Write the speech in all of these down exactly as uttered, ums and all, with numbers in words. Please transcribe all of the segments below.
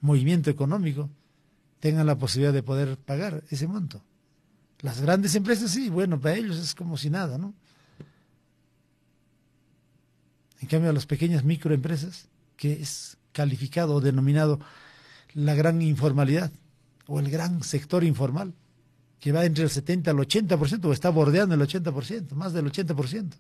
movimiento económico, tengan la posibilidad de poder pagar ese monto. Las grandes empresas sí, bueno, para ellos es como si nada, ¿no? En cambio, a las pequeñas microempresas, que es calificado o denominado la gran informalidad o el gran sector informal, que va entre el setenta al ochenta por ciento o está bordeando el ochenta por ciento, más del ochenta por ciento.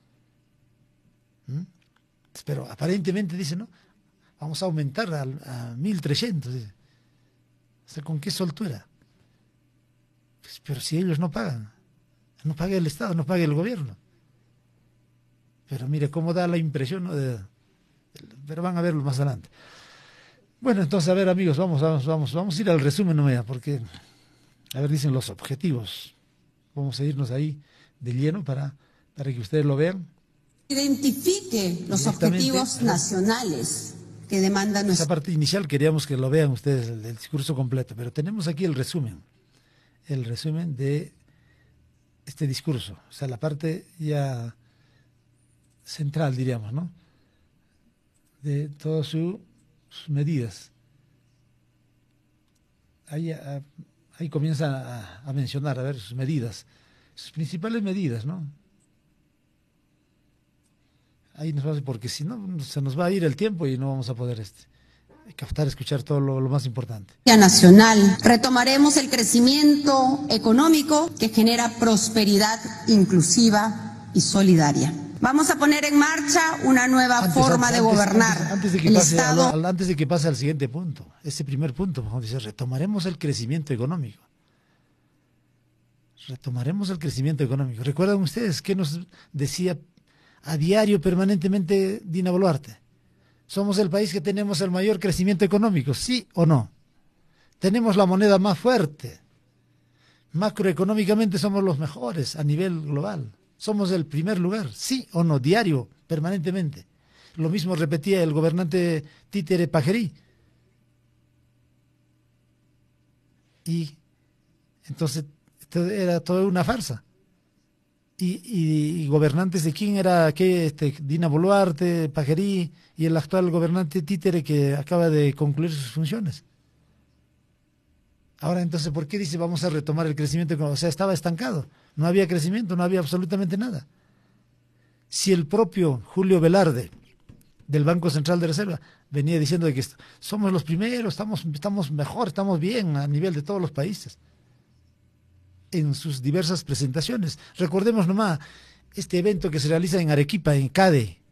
¿Mm? Pero aparentemente dice, ¿no? Vamos a aumentar a, a mil trescientos. Dice. O sea, ¿con qué soltura? Pues, pero si ellos no pagan, no paga el Estado, no paga el gobierno. Pero mire cómo da la impresión, ¿no? De, pero van a verlo más adelante. Bueno, entonces, a ver, amigos, vamos, vamos, vamos, vamos a ir al resumen, no vea, porque, a ver, dicen los objetivos. Vamos a irnos ahí de lleno para, para que ustedes lo vean. Identifique los objetivos nacionales que demandan nuestra... Esa parte inicial queríamos que lo vean ustedes, el, el discurso completo, pero tenemos aquí el resumen, el resumen de este discurso, o sea, la parte ya central, diríamos, ¿no? De todas su, sus medidas. Ahí, a, ahí comienza a, a mencionar, a ver, sus medidas, sus principales medidas, ¿no? Ahí nos vamos, porque si no, se nos va a ir el tiempo y no vamos a poder este, captar, escuchar todo lo, lo más importante. Nacional. Retomaremos el crecimiento económico que genera prosperidad inclusiva y solidaria. Vamos a poner en marcha una nueva antes, forma antes, de gobernar. Antes, antes, de que el pase, Estado... al, antes de que pase al siguiente punto, ese primer punto, vamos a decir, retomaremos el crecimiento económico. Retomaremos el crecimiento económico. ¿Recuerdan ustedes qué nos decía a diario, permanentemente, Dina Boluarte? ¿Somos el país que tenemos el mayor crecimiento económico? ¿Sí o no? Tenemos la moneda más fuerte. Macroeconómicamente somos los mejores a nivel global. Somos el primer lugar, ¿sí o no? Diario, permanentemente. Lo mismo repetía el gobernante títere Pajerí. Y entonces era toda una farsa. Y, y, y gobernantes de quién era, ¿qué? Este, Dina Boluarte, Pajerí y el actual gobernante títere que acaba de concluir sus funciones. Ahora entonces, ¿por qué dice vamos a retomar el crecimiento? O sea, estaba estancado, no había crecimiento, no había absolutamente nada. Si el propio Julio Velarde, del Banco Central de Reserva, venía diciendo de que somos los primeros, estamos, estamos mejor, estamos bien a nivel de todos los países, en sus diversas presentaciones. Recordemos nomás este evento que se realiza en Arequipa, en CADE,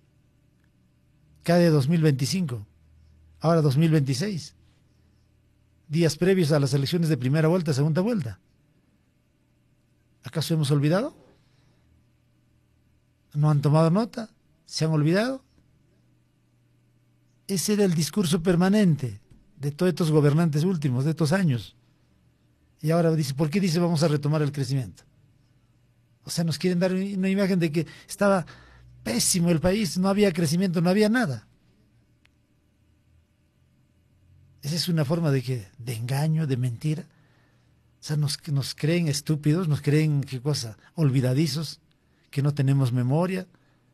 CADE dos mil veinticinco, ahora dos mil veintiséis, días previos a las elecciones de primera vuelta, segunda vuelta. ¿Acaso hemos olvidado? ¿No han tomado nota? ¿Se han olvidado? Ese era el discurso permanente de todos estos gobernantes últimos, de estos años. Y ahora dice, ¿por qué dice vamos a retomar el crecimiento? O sea, nos quieren dar una imagen de que estaba pésimo el país, no había crecimiento, no había nada. Esa es una forma de que, de engaño, de mentira. O sea, nos, nos creen estúpidos, nos creen, ¿qué cosa? Olvidadizos, que no tenemos memoria.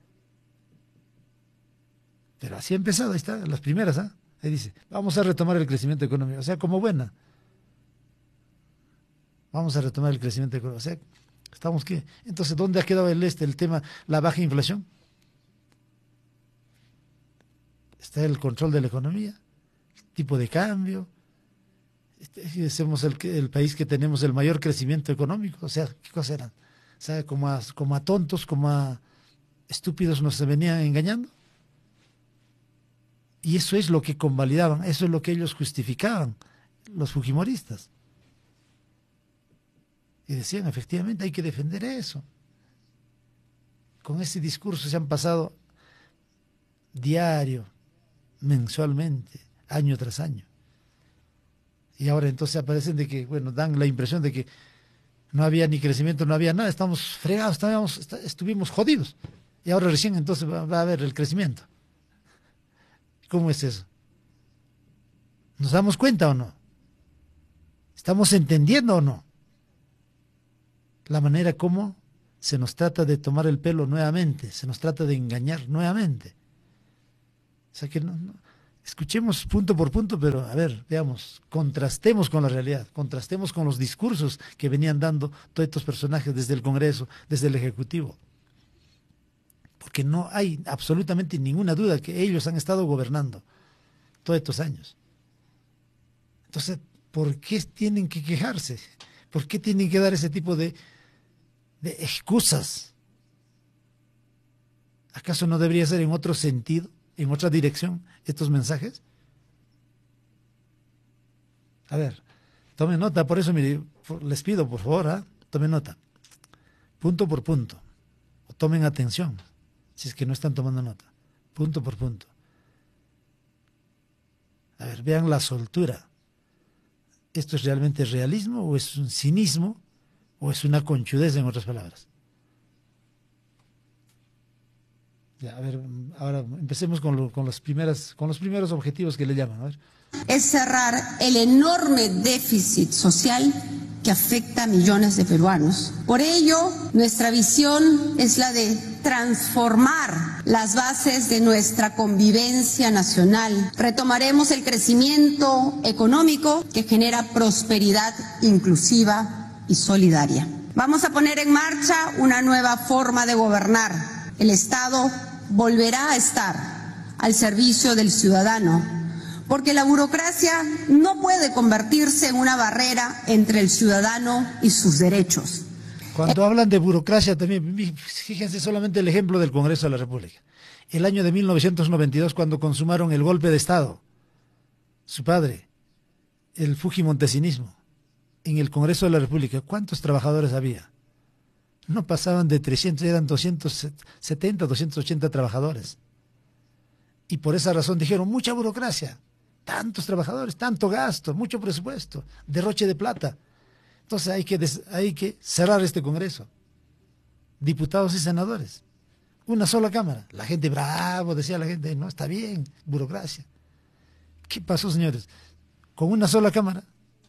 Pero así ha empezado, ahí está, las primeras, ¿ah? ¿eh? Ahí dice, vamos a retomar el crecimiento económico, o sea, como buena. Vamos a retomar el crecimiento económico. O sea, ¿estamos qué? Entonces, ¿dónde ha quedado el este, el tema, la baja inflación? Está el control de la economía, el tipo de cambio. Este, somos el, el país que tenemos el mayor crecimiento económico. O sea, ¿qué cosa eran? O sea, como a, como a tontos, como a estúpidos nos venían engañando. Y eso es lo que convalidaban, eso es lo que ellos justificaban, los fujimoristas. Y decían, efectivamente, hay que defender eso. Con ese discurso se han pasado diario, mensualmente, año tras año. Y ahora entonces aparecen de que, bueno, dan la impresión de que no había ni crecimiento, no había nada, estamos fregados, estábamos, estuvimos jodidos. Y ahora recién entonces va, va a haber el crecimiento. ¿Cómo es eso? ¿Nos damos cuenta o no? ¿Estamos entendiendo o no? La manera como se nos trata de tomar el pelo nuevamente, se nos trata de engañar nuevamente. O sea que no, no, Escuchemos punto por punto, pero a ver, veamos, contrastemos con la realidad, contrastemos con los discursos que venían dando todos estos personajes desde el Congreso, desde el Ejecutivo. Porque no hay absolutamente ninguna duda que ellos han estado gobernando todos estos años. Entonces, ¿por qué tienen que quejarse? ¿Por qué tienen que dar ese tipo de, de excusas? ¿Acaso no debería ser en otro sentido, en otra dirección, estos mensajes? A ver, tomen nota, por eso mire, les pido por favor, ¿eh? Tomen nota, punto por punto, o tomen atención, si es que no están tomando nota, punto por punto. A ver, vean la soltura. ¿Esto es realmente realismo o es un cinismo o es una conchudez, en otras palabras? Ya, a ver, ahora empecemos con, lo, con, los primeras, con los primeros objetivos que le llaman. A ver. Es cerrar el enorme déficit social que afecta a millones de peruanos. Por ello, nuestra visión es la de transformar las bases de nuestra convivencia nacional. Retomaremos el crecimiento económico que genera prosperidad inclusiva y solidaria. Vamos a poner en marcha una nueva forma de gobernar. El Estado volverá a estar al servicio del ciudadano, porque la burocracia no puede convertirse en una barrera entre el ciudadano y sus derechos. Cuando hablan de burocracia también, fíjense solamente el ejemplo del Congreso de la República. El año de mil novecientos noventa y dos, cuando consumaron el golpe de Estado, su padre, el fujimontesinismo, en el Congreso de la República, ¿cuántos trabajadores había? No pasaban de trescientos, eran doscientos setenta, doscientos ochenta trabajadores. Y por esa razón dijeron, mucha burocracia, tantos trabajadores, tanto gasto, mucho presupuesto, derroche de plata. Entonces hay que, des, hay que cerrar este Congreso. Diputados y senadores. Una sola Cámara. La gente bravo, decía la gente, no, está bien, burocracia. ¿Qué pasó, señores? Con una sola Cámara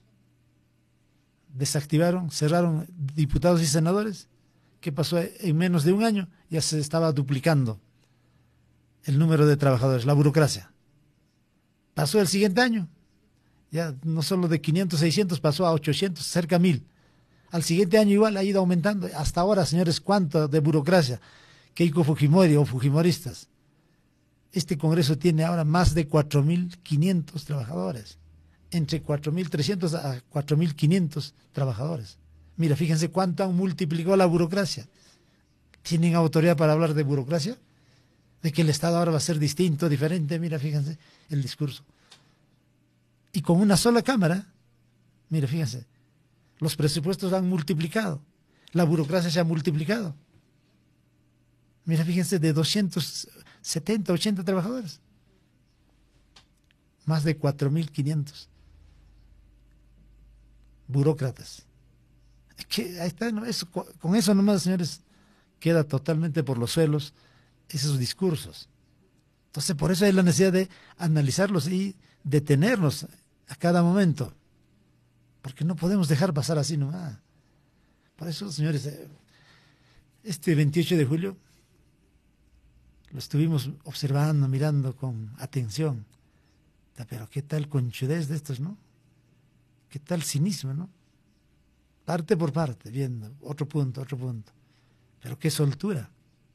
desactivaron, cerraron diputados y senadores. ¿Qué pasó? En menos de un año ya se estaba duplicando el número de trabajadores, la burocracia. Pasó el siguiente año, ya no solo de quinientos, seiscientos, pasó a ochocientos, cerca a mil. Al siguiente año igual ha ido aumentando. Hasta ahora, señores, ¿cuánto de burocracia? Keiko Fujimori o fujimoristas. Este Congreso tiene ahora más de cuatro mil quinientos trabajadores. Entre cuatro mil trescientos a cuatro mil quinientos trabajadores. Mira, fíjense cuánto han multiplicado la burocracia. ¿Tienen autoridad para hablar de burocracia? De que el Estado ahora va a ser distinto, diferente. Mira, fíjense el discurso. Y con una sola Cámara, mira, fíjense, los presupuestos han multiplicado. La burocracia se ha multiplicado. Mira, fíjense, de doscientos setenta, ochenta trabajadores. Más de cuatro mil quinientos burócratas. Que ahí está, ¿no? Eso, con eso nomás, señores, queda totalmente por los suelos esos discursos. Entonces, por eso hay la necesidad de analizarlos y detenernos a cada momento, porque no podemos dejar pasar así nomás. Por eso, señores, este veintiocho de julio lo estuvimos observando, mirando con atención. Pero qué tal conchudez de estos, ¿no? Qué tal cinismo, ¿no? Parte por parte, viendo otro punto, otro punto. Pero qué soltura.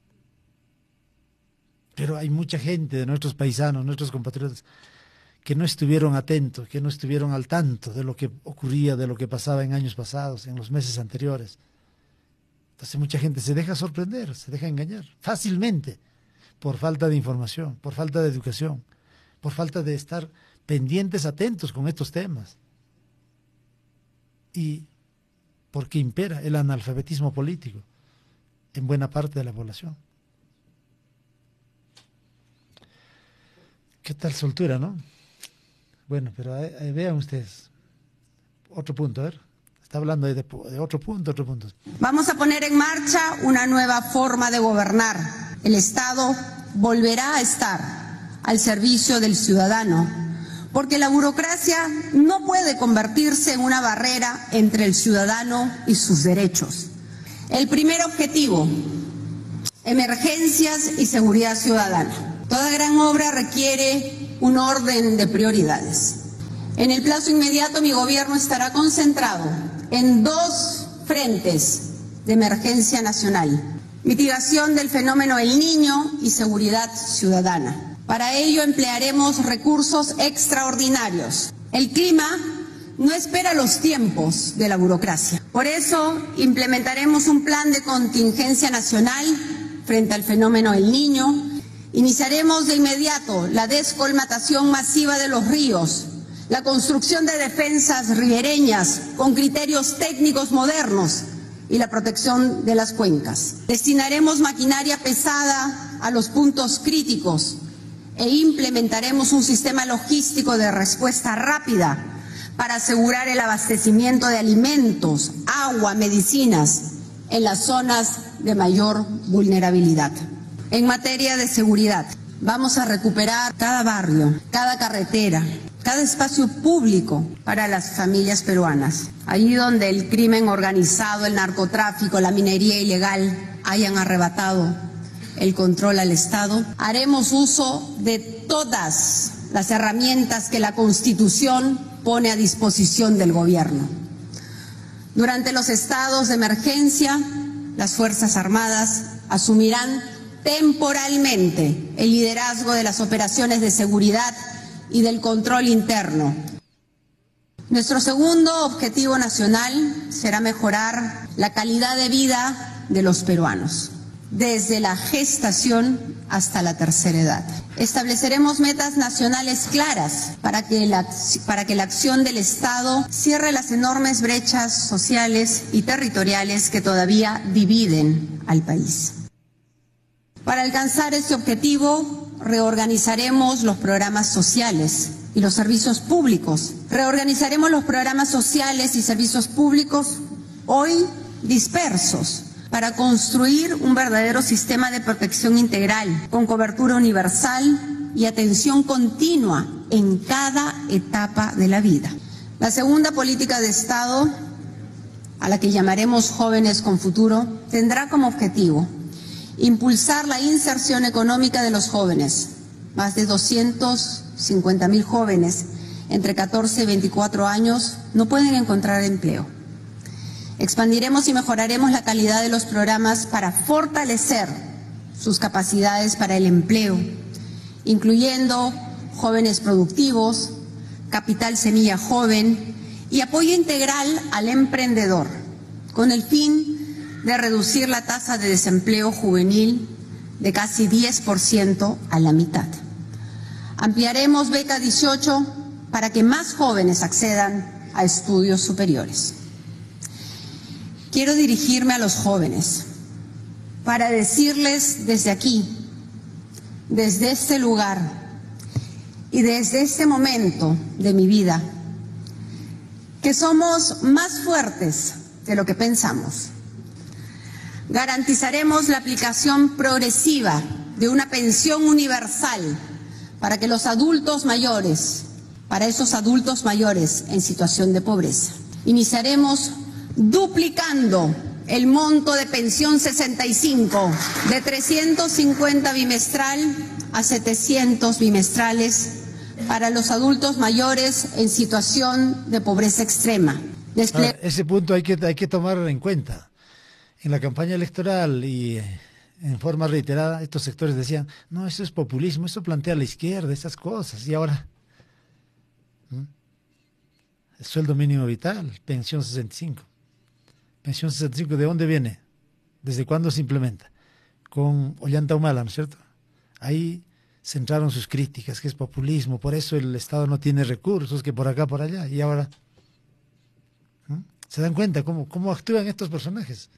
Pero hay mucha gente de nuestros paisanos, nuestros compatriotas, que no estuvieron atentos, que no estuvieron al tanto de lo que ocurría, de lo que pasaba en años pasados, en los meses anteriores. Entonces mucha gente se deja sorprender, se deja engañar fácilmente, por falta de información, por falta de educación, por falta de estar pendientes, atentos con estos temas. Y porque impera el analfabetismo político en buena parte de la población. ¿Qué tal soltura, no? Bueno, pero ahí, ahí vean ustedes. Otro punto, a ver. Está hablando de, de otro punto, otro punto. Vamos a poner en marcha una nueva forma de gobernar. El Estado volverá a estar al servicio del ciudadano, porque la burocracia no puede convertirse en una barrera entre el ciudadano y sus derechos. El primer objetivo, emergencias y seguridad ciudadana. Toda gran obra requiere un orden de prioridades. En el plazo inmediato, mi gobierno estará concentrado en dos frentes de emergencia nacional: mitigación del fenómeno El Niño y seguridad ciudadana. Para ello emplearemos recursos extraordinarios. El clima no espera los tiempos de la burocracia. Por eso implementaremos un plan de contingencia nacional frente al fenómeno El Niño. Iniciaremos de inmediato la descolmatación masiva de los ríos, la construcción de defensas ribereñas con criterios técnicos modernos y la protección de las cuencas. Destinaremos maquinaria pesada a los puntos críticos e implementaremos un sistema logístico de respuesta rápida para asegurar el abastecimiento de alimentos, agua, medicinas en las zonas de mayor vulnerabilidad. En materia de seguridad, vamos a recuperar cada barrio, cada carretera, cada espacio público para las familias peruanas. Allí donde el crimen organizado, el narcotráfico, la minería ilegal hayan arrebatado el control al Estado, haremos uso de todas las herramientas que la Constitución pone a disposición del gobierno. Durante los estados de emergencia, las Fuerzas Armadas asumirán temporalmente el liderazgo de las operaciones de seguridad y del control interno. Nuestro segundo objetivo nacional será mejorar la calidad de vida de los peruanos, desde la gestación hasta la tercera edad. Estableceremos metas nacionales claras para que la, para que la acción del Estado cierre las enormes brechas sociales y territoriales que todavía dividen al país. Para alcanzar este objetivo, reorganizaremos los programas sociales y los servicios públicos. Reorganizaremos los programas sociales y servicios públicos hoy dispersos para construir un verdadero sistema de protección integral con cobertura universal y atención continua en cada etapa de la vida. La segunda política de Estado, a la que llamaremos Jóvenes con Futuro, tendrá como objetivo impulsar la inserción económica de los jóvenes. Más de doscientos cincuenta mil jóvenes entre catorce y veinticuatro años no pueden encontrar empleo. Expandiremos y mejoraremos la calidad de los programas para fortalecer sus capacidades para el empleo, incluyendo jóvenes productivos, capital semilla joven y apoyo integral al emprendedor, con el fin de reducir la tasa de desempleo juvenil de casi diez por ciento a la mitad. Ampliaremos Beca dieciocho para que más jóvenes accedan a estudios superiores. Quiero dirigirme a los jóvenes para decirles desde aquí, desde este lugar y desde este momento de mi vida, que somos más fuertes de lo que pensamos. Garantizaremos la aplicación progresiva de una pensión universal para que los adultos mayores, para esos adultos mayores en situación de pobreza. Iniciaremos duplicando el monto de pensión sesenta y cinco de trescientos cincuenta bimestral a setecientos bimestrales para los adultos mayores en situación de pobreza extrema. Desple- Ahora, ese punto hay que, hay que tomarlo en cuenta. En la campaña electoral y en forma reiterada, estos sectores decían, no, eso es populismo, eso plantea la izquierda, esas cosas. Y ahora, ¿Mm? el sueldo mínimo vital, pensión sesenta y cinco. Pensión sesenta y cinco, ¿de dónde viene? ¿Desde cuándo se implementa? Con Ollanta Humala, ¿no es cierto? Ahí centraron sus críticas, que es populismo, por eso el Estado no tiene recursos, que por acá, por allá. Y ahora, ¿Mm? ¿se dan cuenta cómo, cómo actúan estos personajes?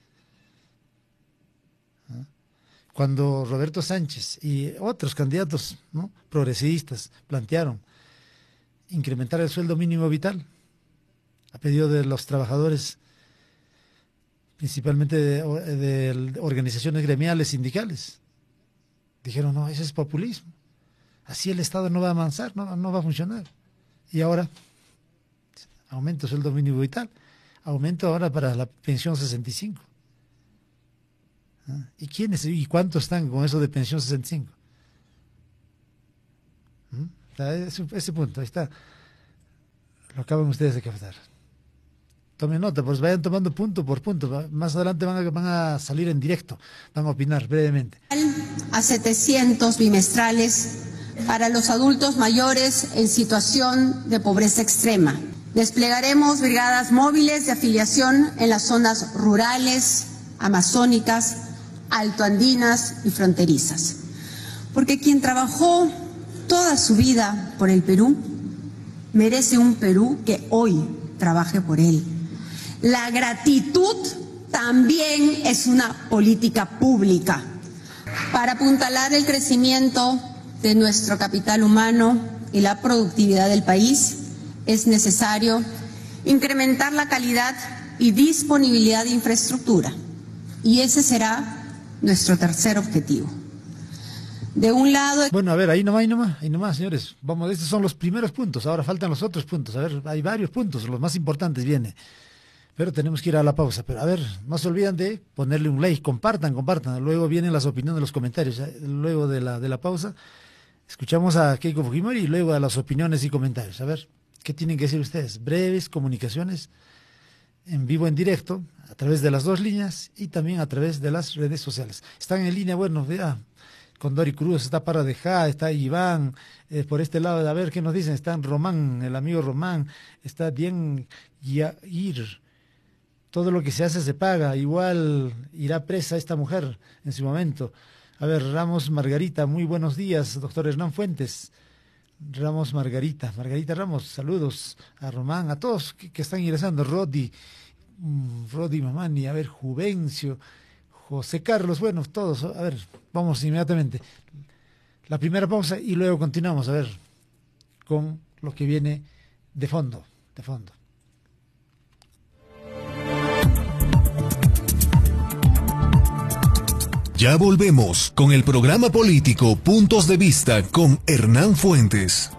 Cuando Roberto Sánchez y otros candidatos, ¿no?, progresistas plantearon incrementar el sueldo mínimo vital a pedido de los trabajadores, principalmente de, de organizaciones gremiales, sindicales, dijeron, no, ese es populismo, así el Estado no va a avanzar, no, no va a funcionar. Y ahora, aumento el sueldo mínimo vital, aumento ahora para la pensión sesenta y cinco. ¿Y quiénes y cuántos están con eso de pensión sesenta y cinco? ¿Mm? está ese, ese punto, ahí está. Lo acaban ustedes de captar. Tomen nota, pues vayan tomando punto por punto. Más adelante van a, van a salir en directo, van a opinar brevemente. A setecientos bimestrales para los adultos mayores en situación de pobreza extrema. Desplegaremos brigadas móviles de afiliación en las zonas rurales, amazónicas, altoandinas y fronterizas. Porque quien trabajó toda su vida por el Perú merece un Perú que hoy trabaje por él. La gratitud también es una política pública para apuntalar el crecimiento de nuestro capital humano y la productividad del país. Es necesario incrementar la calidad y disponibilidad de infraestructura, y ese será nuestro tercer objetivo. De un lado... Bueno, a ver, ahí nomás, ahí nomás, ahí nomás, señores. Vamos, estos son los primeros puntos, ahora faltan los otros puntos. A ver, hay varios puntos, los más importantes vienen. Pero tenemos que ir a la pausa. Pero a ver, no se olviden de ponerle un like, compartan, compartan. Luego vienen las opiniones de los comentarios. Luego de la, de la pausa, escuchamos a Keiko Fujimori y luego a las opiniones y comentarios. A ver, ¿qué tienen que decir ustedes? Breves comunicaciones en vivo, en directo, a través de las dos líneas y también a través de las redes sociales. Están en línea, bueno, ya, con Dori Cruz, está Para Dejar, está Iván, eh, por este lado, a ver qué nos dicen, está Román, el amigo Román, está Dien Yair. Todo lo que se hace se paga, igual irá presa esta mujer en su momento. A ver, Ramos Margarita, muy buenos días, doctor Hernán Fuentes. Ramos Margarita, Margarita Ramos, saludos a Román, a todos que, que están ingresando, Rodi, Rodi Mamani, a ver, Juvencio, José Carlos, bueno, todos, a ver, vamos inmediatamente. La primera pausa y luego continuamos, a ver, con lo que viene de fondo, de fondo. Ya volvemos con el programa político Puntos de Vista con Hernán Fuentes.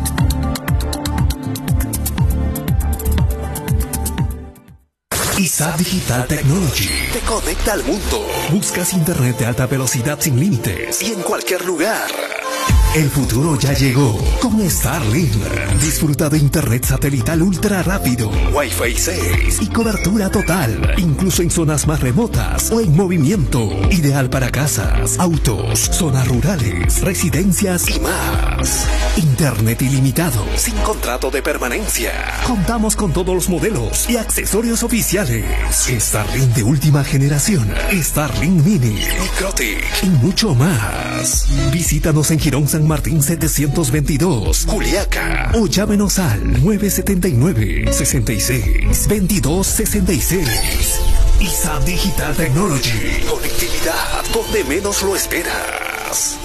I S A Digital Technology te conecta al mundo. Buscas internet de alta velocidad sin límites y en cualquier lugar. El futuro ya llegó con Starlink. Disfruta de internet satelital ultra rápido, Wi-Fi seis y cobertura total, incluso en zonas más remotas o en movimiento. Ideal para casas, autos, zonas rurales, residencias y más. Internet ilimitado, sin contrato de permanencia. Contamos con todos los modelos y accesorios oficiales. Starlink de última generación, Starlink Mini, Microtic y mucho más. Visítanos en Girón San Martín setecientos veintidós, Juliaca, o llámenos al nueve siete nueve, seis seis, veintidós sesenta y seis. I S A Digital Technology, conectividad donde menos lo esperas.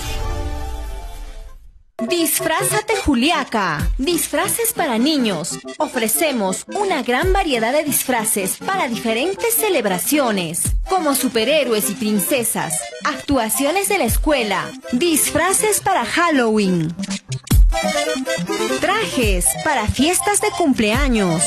Disfrázate Juliaca. Disfraces para niños. Ofrecemos una gran variedad de disfraces para diferentes celebraciones, como superhéroes y princesas, actuaciones de la escuela, disfraces para Halloween, trajes para fiestas de cumpleaños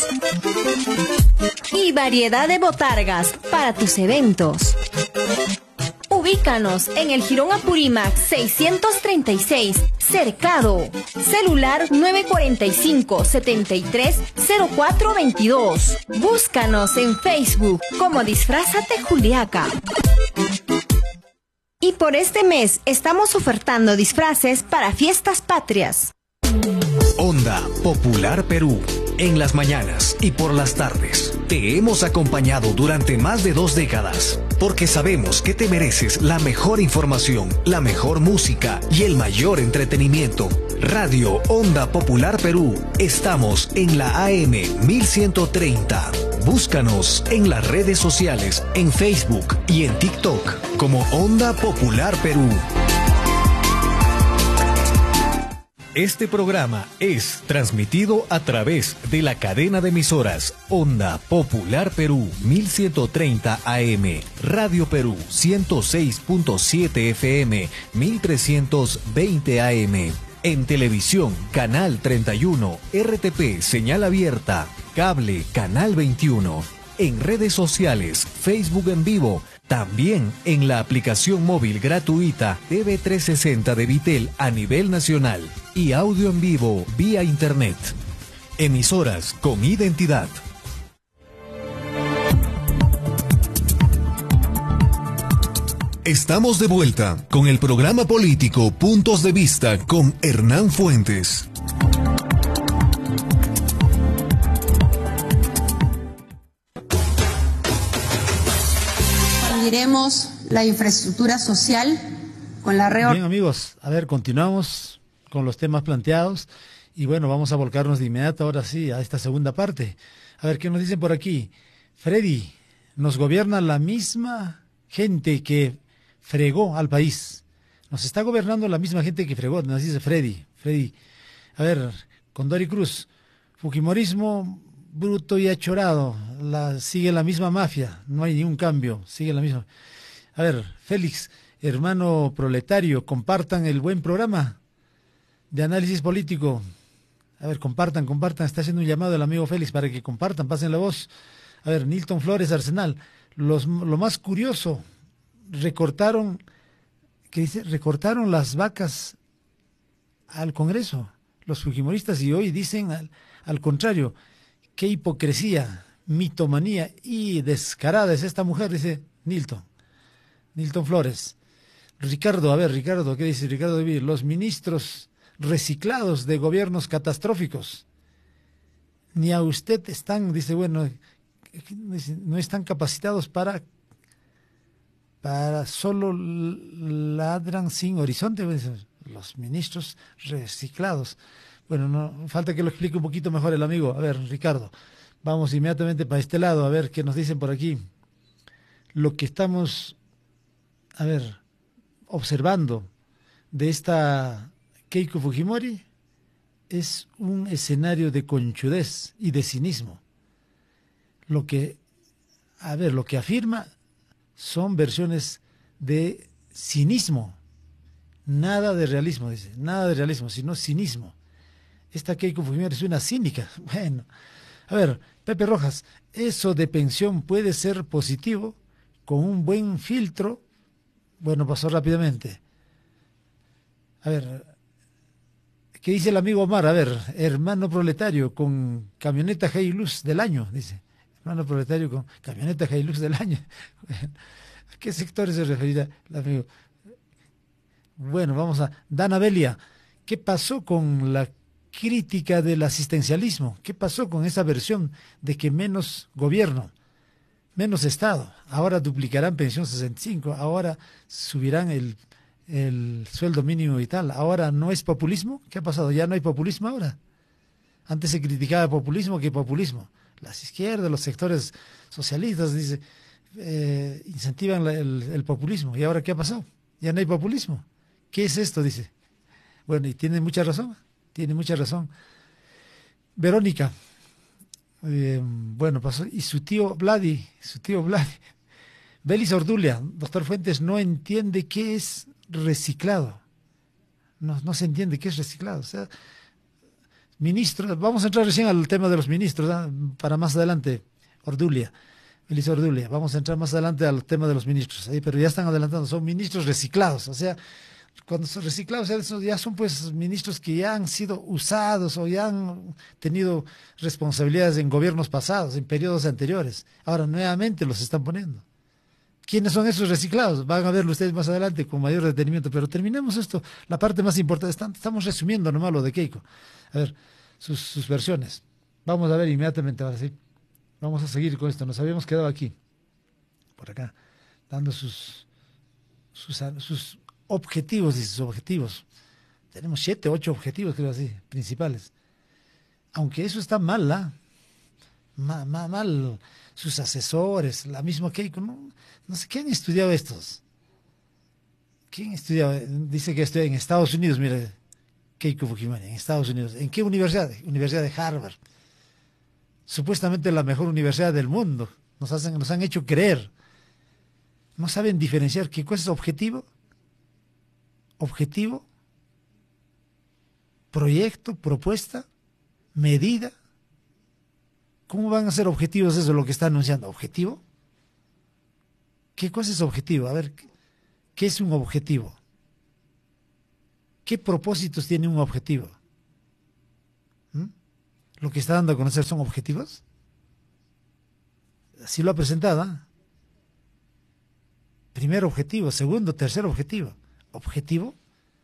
y variedad de botargas para tus eventos. Ubícanos en el Jirón Apurímac seiscientos treinta y seis, Cercado. Celular nueve cuatro cinco, siete tres, cero cuatro dos dos. Búscanos en Facebook como Disfrázate Juliaca. Y por este mes estamos ofertando disfraces para fiestas patrias. Onda Popular Perú. En las mañanas y por las tardes te hemos acompañado durante más de dos décadas, porque sabemos que te mereces la mejor información, la mejor música y el mayor entretenimiento. Radio Onda Popular Perú. Estamos en la A M mil ciento treinta. Búscanos en las redes sociales, en Facebook y en TikTok como Onda Popular Perú. Este programa es transmitido a través de la cadena de emisoras Onda Popular Perú mil ciento treinta A M, Radio Perú ciento seis punto siete F M, mil trescientos veinte A M. En televisión, Canal treinta y uno, R T P, señal abierta, cable, Canal veintiuno. en redes sociales, Facebook en vivo, también en la aplicación móvil gratuita T V trescientos sesenta de Vitel a nivel nacional y audio en vivo vía internet. Emisoras con identidad. Estamos de vuelta con el programa político Puntos de Vista con Hernán Fuentes. Diremos la infraestructura social con la reor... Bien, amigos, a ver, continuamos con los temas planteados y bueno, vamos a volcarnos de inmediato ahora sí a esta segunda parte. A ver, ¿qué nos dicen por aquí? Freddy, nos gobierna la misma gente que fregó al país. Nos está gobernando la misma gente que fregó, nos dice Freddy. Freddy, a ver, Condori Cruz, Fujimorismo bruto y achorado, la, sigue la misma mafia, no hay ningún cambio, sigue la misma. A ver, Félix, hermano proletario, compartan el buen programa de análisis político. A ver, compartan, compartan, está haciendo un llamado el amigo Félix para que compartan, pasen la voz. A ver, Nilton Flores, Arsenal, los, lo más curioso, recortaron, ¿qué dice? Recortaron las vacas al Congreso, los fujimoristas, y hoy dicen al, al contrario. Qué hipocresía, mitomanía y descarada es esta mujer, dice Nilton. Nilton Flores. Ricardo, a ver, Ricardo, ¿qué dice Ricardo de Vir? Los ministros reciclados de gobiernos catastróficos. Ni a usted están, dice, bueno, no están capacitados para, para solo ladran sin horizonte. Los ministros reciclados. Bueno, no, falta que lo explique un poquito mejor el amigo. A ver, Ricardo, vamos inmediatamente para este lado, a ver qué nos dicen por aquí. Lo que estamos, a ver, observando de esta Keiko Fujimori es un escenario de conchudez y de cinismo. Lo que, a ver, lo que afirma son versiones de cinismo. Nada de realismo, dice, nada de realismo, sino cinismo. Esta Keiko Fujimori es una cínica. Bueno, a ver, Pepe Rojas, eso de pensión puede ser positivo con un buen filtro. Bueno, pasó rápidamente. A ver, ¿qué dice el amigo Omar? A ver, hermano proletario con camioneta Hilux del año, dice. Hermano proletario con camioneta Hilux del año. ¿A qué sectores se referirá el amigo? Bueno, vamos a... Dana Belia, ¿qué pasó con la crítica del asistencialismo? ¿Qué pasó con esa versión de que menos gobierno, menos Estado? Ahora duplicarán pensión sesenta y cinco, ahora subirán el, el sueldo mínimo y tal. ¿Ahora no es populismo? ¿Qué ha pasado? ¿Ya no hay populismo ahora? Antes se criticaba populismo que populismo. Las izquierdas, los sectores socialistas, dice, eh, incentivan la, el, el populismo. ¿Y ahora qué ha pasado? Ya no hay populismo. ¿Qué es esto? Dice. Bueno, y tiene mucha razón. Tiene mucha razón. Verónica, eh, bueno, pasó, y su tío Vladi, su tío Vladi, Belis Ordulia, doctor Fuentes, no entiende qué es reciclado. No, no se entiende qué es reciclado. O sea, ministros, vamos a entrar recién al tema de los ministros, ¿eh? Para más adelante, Ordulia, Belis Ordulia, vamos a entrar más adelante al tema de los ministros, ¿eh? Pero ya están adelantando, son ministros reciclados, o sea, cuando son reciclados, ya son pues ministros que ya han sido usados o ya han tenido responsabilidades en gobiernos pasados, en periodos anteriores. Ahora nuevamente los están poniendo. ¿Quiénes son esos reciclados? Van a verlo ustedes más adelante con mayor detenimiento, pero terminemos esto, la parte más importante. Estamos resumiendo nomás lo de Keiko. A ver, sus, sus versiones. Vamos a ver inmediatamente ahora sí. Vamos a seguir con esto. Nos habíamos quedado aquí, por acá, dando sus sus, sus objetivos, dice, sus objetivos. Tenemos siete, ocho objetivos, creo así, principales. Aunque eso está mal, ¿ah? Mal, mal, mal, sus asesores, la misma Keiko, no, no sé, ¿quién ha estudiado estos? ¿Quién ha estudiado? Dice que estudia en Estados Unidos, mire, Keiko Fujimori, en Estados Unidos. ¿En qué universidad? Universidad de Harvard. Supuestamente la mejor universidad del mundo. Nos, hacen, nos han hecho creer. No saben diferenciar qué cosa es objetivo, objetivo, proyecto, propuesta, medida, ¿Cómo van a ser objetivos eso, lo que está anunciando? ¿Objetivo? ¿Qué cosa es objetivo? A ver, ¿qué es un objetivo? ¿Qué propósitos tiene un objetivo? ¿Mm? ¿Lo que está dando a conocer son objetivos? Así lo ha presentado. ¿eh? Primer objetivo, segundo, tercer objetivo. ¿Objetivo?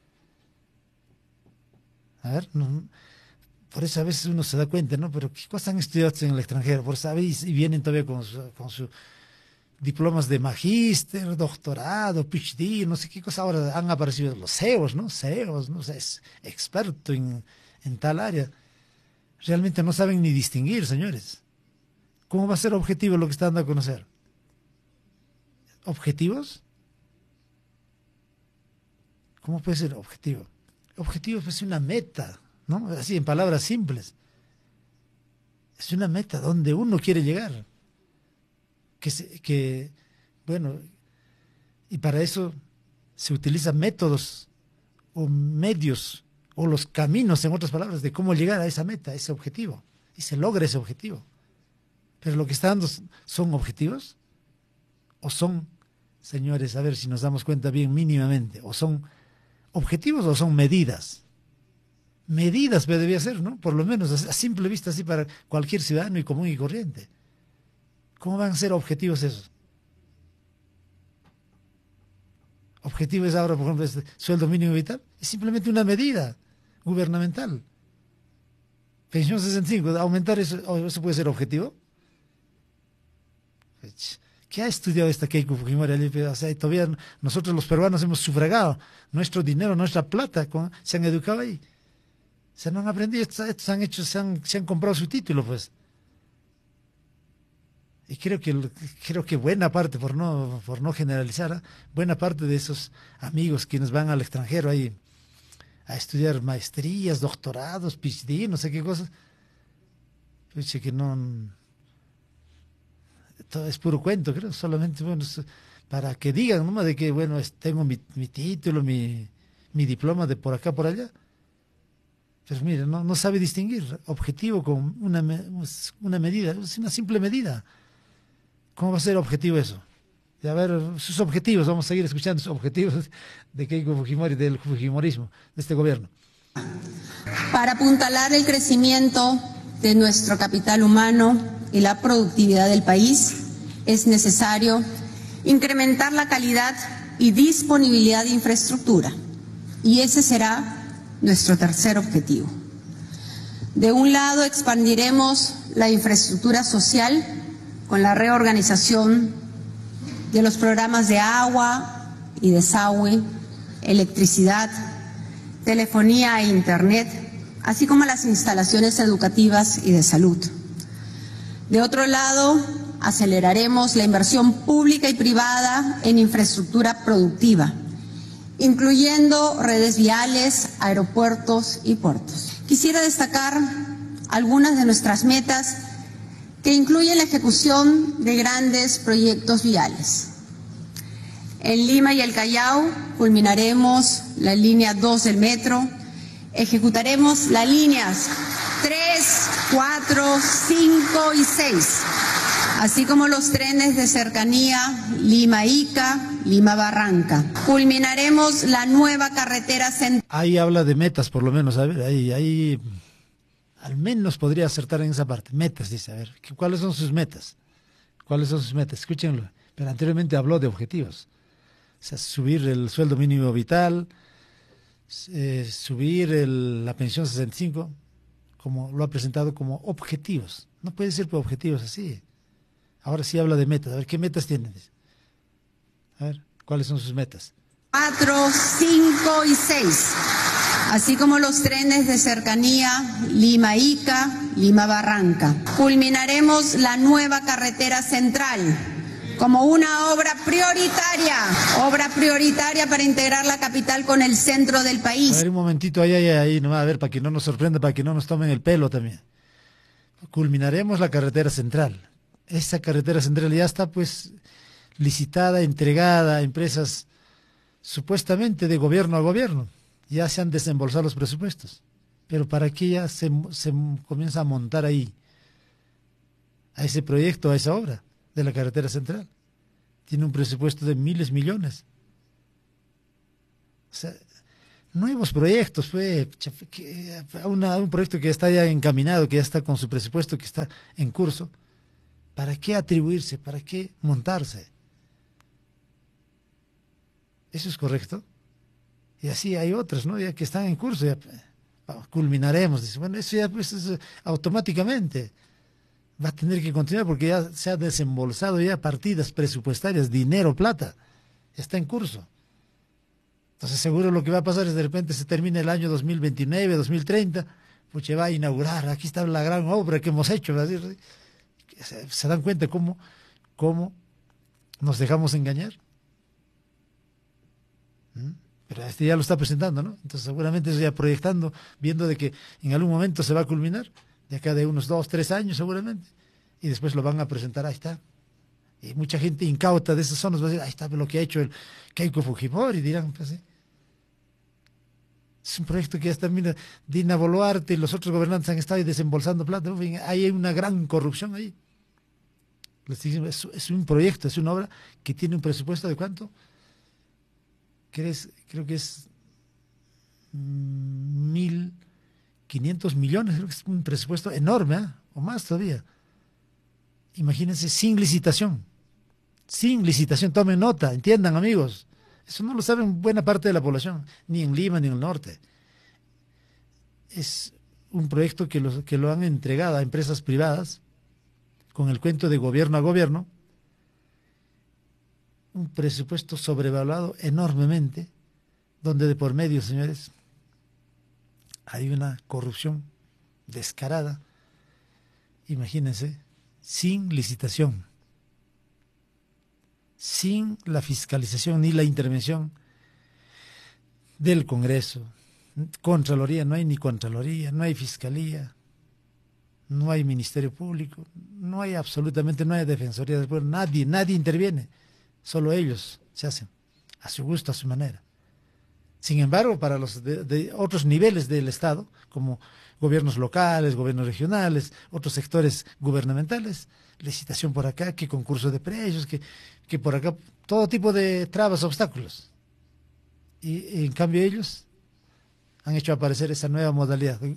A ver, no, por eso a veces uno se da cuenta, ¿no? Pero ¿qué cosas han estudiado en el extranjero? Por eso y vienen todavía con su, con su diplomas de magíster, doctorado, PhD, no sé qué cosa. Ahora han aparecido los C E Os, ¿no? C E Os, ¿no? O sea, es experto en, en tal área. Realmente no saben ni distinguir, señores. ¿Cómo va a ser objetivo lo que está dando a conocer? ¿Objetivos? ¿Cómo puede ser objetivo? Objetivo es una meta, ¿no? Así, en palabras simples. Es una meta donde uno quiere llegar. Que, se, que, bueno, y para eso se utilizan métodos o medios o los caminos, en otras palabras, de cómo llegar a esa meta, a ese objetivo. Y se logra ese objetivo. Pero lo que está dando son objetivos o son, señores, a ver si nos damos cuenta bien mínimamente, o son objetivos o son medidas. Medidas debía ser, ¿no? Por lo menos a simple vista, así para cualquier ciudadano y común y corriente. ¿Cómo van a ser objetivos esos? Objetivo es ahora, por ejemplo, este sueldo mínimo vital. Es simplemente una medida gubernamental. Pensión sesenta y cinco, aumentar eso, ¿eso puede ser objetivo? ¿Qué ha estudiado esta Keiko Fujimori? O sea, todavía nosotros los peruanos hemos sufragado nuestro dinero, nuestra plata, con, se han educado ahí. Se no han aprendido, estos, estos han hecho, se han, se han comprado su título, pues. Y creo que creo que buena parte, por no por no generalizar, ¿eh? buena parte de esos amigos quienes van al extranjero ahí a estudiar maestrías, doctorados, PhD, no sé qué cosas, pues que no, todo es puro cuento, creo, solamente bueno, para que digan, ¿no? De que bueno, tengo mi, mi título, mi, mi diploma de por acá, por allá. Pero mira, no, no sabe distinguir objetivo con una, una medida, es una simple medida. ¿Cómo va a ser objetivo eso? Y a ver, sus objetivos, vamos a seguir escuchando sus objetivos de Keiko Fujimori, del fujimorismo, de este gobierno. Para apuntalar el crecimiento de nuestro capital humano y la productividad del país, es necesario incrementar la calidad y disponibilidad de infraestructura. Y ese será nuestro tercer objetivo. De un lado, expandiremos la infraestructura social con la reorganización de los programas de agua y desagüe, electricidad, telefonía e internet, así como las instalaciones educativas y de salud. De otro lado, aceleraremos la inversión pública y privada en infraestructura productiva, incluyendo redes viales, aeropuertos y puertos. Quisiera destacar algunas de nuestras metas que incluyen la ejecución de grandes proyectos viales. En Lima y el Callao culminaremos la línea dos del metro, ejecutaremos las líneas tres, cuatro, cinco y seis, así como los trenes de cercanía Lima-Ica, Lima-Barranca. Culminaremos la nueva carretera central. Ahí habla de metas, por lo menos, a ver, ahí, ahí al menos podría acertar en esa parte. Metas, dice, a ver, ¿cuáles son sus metas? ¿Cuáles son sus metas? Escúchenlo. Pero anteriormente habló de objetivos. O sea, subir el sueldo mínimo vital, eh, subir el, la pensión sesenta y cinco, como lo ha presentado como objetivos. No puede ser por objetivos así. Ahora sí habla de metas. A ver, ¿qué metas tienen? A ver, ¿cuáles son sus metas? Cuatro, cinco y seis, así como los trenes de cercanía Lima-Ica, Lima-Barranca. Culminaremos la nueva carretera central como una obra prioritaria, obra prioritaria para integrar la capital con el centro del país. A ver, un momentito, ahí, ahí, ahí, nomás, a ver, para que no nos sorprenda, para que no nos tomen el pelo también. Culminaremos la carretera central. Esa carretera central ya está, pues, licitada, entregada a empresas supuestamente de gobierno a gobierno. Ya se han desembolsado los presupuestos. Pero ¿para qué ya se, se comienza a montar ahí? a ese proyecto, a esa obra de la carretera central. Tiene un presupuesto de miles, millones. O sea, nuevos proyectos, fue una, un proyecto que está ya encaminado, que ya está con su presupuesto, que está en curso. ¿Para qué atribuirse? ¿Para qué montarse? ¿Eso es correcto? Y así hay otros, ¿no? Ya que están en curso, ya culminaremos. Dice, bueno, eso ya pues, eso automáticamente va a tener que continuar porque ya se ha desembolsado ya partidas presupuestarias, dinero, plata, está en curso. Entonces seguro lo que va a pasar es de repente se termina el año dos mil veintinueve, dos mil treinta, pues se va a inaugurar, aquí está la gran obra que hemos hecho. Se, se dan cuenta cómo, cómo nos dejamos engañar. ¿Mm? Pero este ya lo está presentando, ¿no? Entonces seguramente ya proyectando, viendo de que en algún momento se va a culminar, de acá de unos dos, tres años seguramente, y después lo van a presentar, ahí está. Y mucha gente incauta de esas zonas va a decir, ahí está lo que ha hecho el Keiko Fujimori, y dirán, pues sí. Es un proyecto que ya termina, Dina Boluarte y los otros gobernantes han estado ahí desembolsando plata, hay una gran corrupción ahí. Es, es un proyecto, es una obra que tiene un presupuesto de ¿cuánto? Creo que es mil quinientos millones, creo que es un presupuesto enorme, ¿eh? O más todavía. Imagínense, sin licitación, sin licitación, tomen nota, entiendan amigos, eso no lo saben buena parte de la población, ni en Lima ni en el norte. Es un proyecto que lo, que lo han entregado a empresas privadas, con el cuento de gobierno a gobierno, un presupuesto sobrevaluado enormemente, donde de por medio, señores, hay una corrupción descarada, imagínense, sin licitación, sin la fiscalización ni la intervención del Congreso, Contraloría, no hay ni Contraloría, no hay Fiscalía, no hay Ministerio Público, no hay absolutamente, no hay Defensoría del Pueblo, nadie, nadie interviene, solo ellos se hacen, a su gusto, a su manera. Sin embargo, para los de, de otros niveles del Estado, como gobiernos locales, gobiernos regionales, otros sectores gubernamentales, licitación por acá, que concurso de precios, que, que por acá, todo tipo de trabas, obstáculos. Y, y en cambio ellos han hecho aparecer esa nueva modalidad, de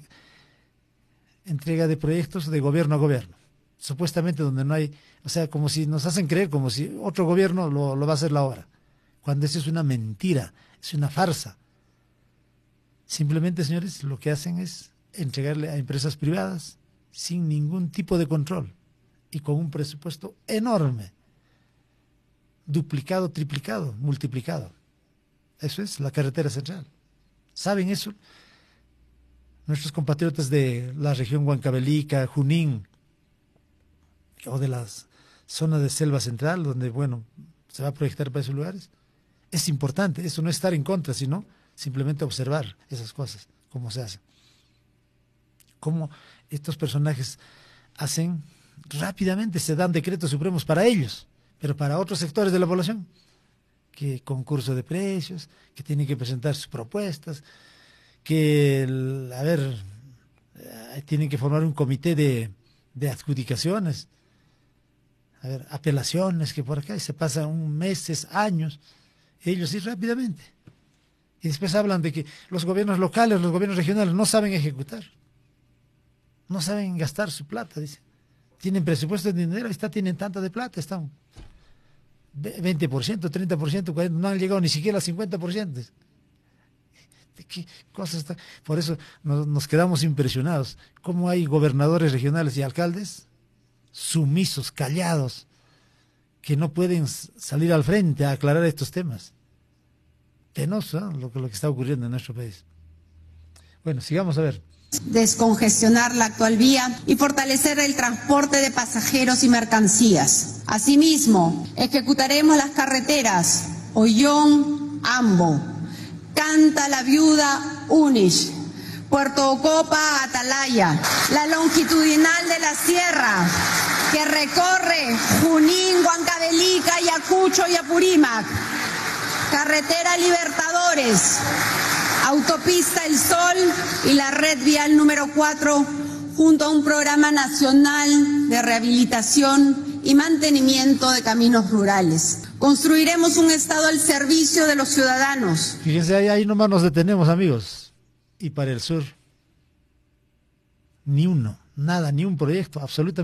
entrega de proyectos de gobierno a gobierno, supuestamente donde no hay, o sea, como si nos hacen creer, como si otro gobierno lo, lo va a hacer la hora, cuando eso es una mentira, es una farsa. Simplemente, señores, lo que hacen es entregarle a empresas privadas sin ningún tipo de control y con un presupuesto enorme, duplicado, triplicado, multiplicado. Eso es la carretera central. ¿Saben eso? Nuestros compatriotas de la región Huancavelica, Junín, o de las zonas de selva central, donde, bueno, se va a proyectar para esos lugares. Es importante, eso no es estar en contra, sino simplemente observar esas cosas, cómo se hacen. Cómo estos personajes hacen, rápidamente se dan decretos supremos para ellos, pero para otros sectores de la población, que concurso de precios, que tienen que presentar sus propuestas, que, a ver, tienen que formar un comité de, de adjudicaciones, a ver, apelaciones, que por acá y se pasan meses, años, ellos sí rápidamente. Y después hablan de que los gobiernos locales, los gobiernos regionales no saben ejecutar, no saben gastar su plata, dice. Tienen presupuesto de dinero, ahí está, tienen tanta de plata, están veinte por ciento, treinta por ciento, cuarenta por ciento, no han llegado ni siquiera al cincuenta por ciento. ¿De qué cosas está? Por eso nos, nos quedamos impresionados. ¿Cómo hay gobernadores regionales y alcaldes sumisos, callados, que no pueden salir al frente a aclarar estos temas? Penoso, ¿eh? lo, lo que está ocurriendo en nuestro país. Bueno, sigamos a ver. Descongestionar la actual vía y fortalecer el transporte de pasajeros y mercancías. Asimismo, ejecutaremos las carreteras Ollón-Ambo, Canta la Viuda Unish, Puerto Ocopa Atalaya, la longitudinal de la sierra que recorre Junín, Huancavelica, Ayacucho y Apurímac, carretera Libertadores, autopista El Sol y la red vial número cuatro, junto a un programa nacional de rehabilitación y mantenimiento de caminos rurales. Construiremos un Estado al servicio de los ciudadanos. Fíjense, ahí, ahí nomás nos detenemos, amigos. Y para el sur, ni uno, nada, ni un proyecto, absolutamente.